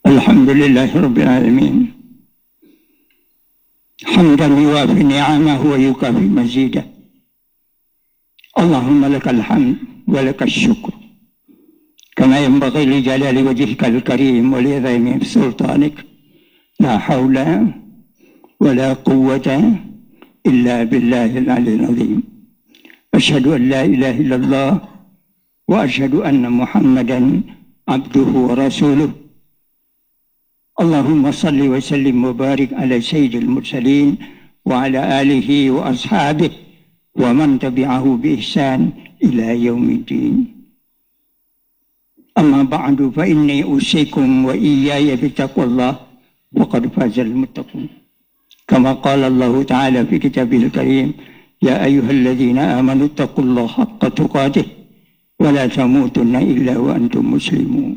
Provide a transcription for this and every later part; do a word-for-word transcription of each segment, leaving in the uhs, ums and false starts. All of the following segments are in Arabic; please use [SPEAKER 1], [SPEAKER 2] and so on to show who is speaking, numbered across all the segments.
[SPEAKER 1] الحمد لله رب العالمين حمدا يوافي نعمه ويكافي مزيده. اللهم لك الحمد ولك الشكر كما ينبغي لجلال وجهك الكريم ولعظيم سلطانك. لا حول ولا قوة إلا بالله العلي العظيم. أشهد أن لا إله إلا الله وأشهد أن محمدا عبده ورسوله. اللهم صل وسلم وبارك على سيد المرسلين وعلى آله وأصحابه ومن تبعه بإحسان إلى يوم الدين. أما بعد فإني أوصيكم وإياي بتقوى الله وقد فاز المتقون. كما قال الله تعالى في كتابه الكريم: يا أيها الذين آمنوا اتقوا الله حق تقاته ولا تموتن إلا وأنتم مسلمون.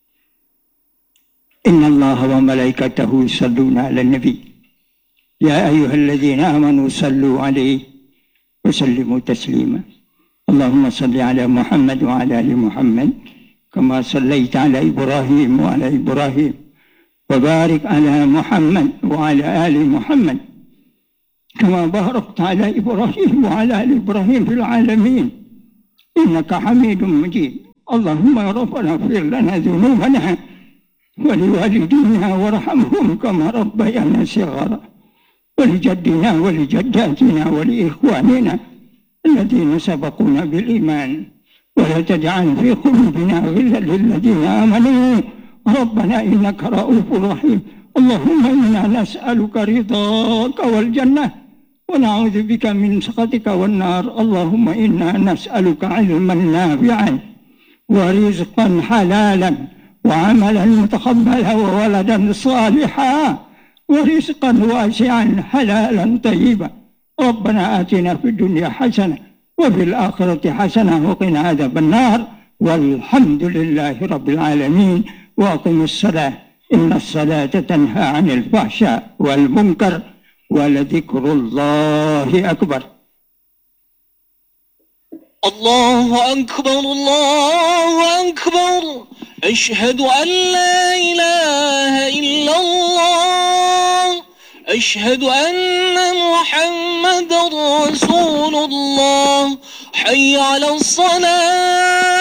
[SPEAKER 1] إن الله وملائكته يصلون على النبي يا أيها الذين آمنوا صلوا عليه وسلموا تسليما. اللهم صل على محمد وعلى آل محمد كما صليت على إبراهيم وعلى إبراهيم وبارك على محمد وعلى آل محمد كما باركت على إبراهيم وعلى آل إبراهيم في العالمين إنك حميد مجيد. اللهم يا ربنا اغفر لنا ذنوبنا ولوالدينا وارحمهم كما ربيانا صغارا، ولجدنا ولجداتنا ولإخواننا الذين سبقونا بالإيمان، ولا تجعل في قلوبنا غلا للذين آمنوا ربنا إنك رؤوف رحيم. اللهم إنا نسألك رضاك والجنة ونعوذ بك من سخطك والنار. اللهم إنا نسألك علما نافعا ورزقا حلالا وعملا متقبلا وولدا صالحا ورزقا واسعا حلالا طيبا. ربنا آتنا في الدنيا حسنة وفي الآخرة حسنة وقنا عذاب النار. والحمد لله رب العالمين. وأقم الصلاة إن الصلاة تنهى عن الفحشاء والمنكر ولذكر الله أكبر.
[SPEAKER 2] الله أكبر الله أكبر. أشهد أن لا إله إلا الله. أشهد أن محمد رسول الله. حي على الصلاة.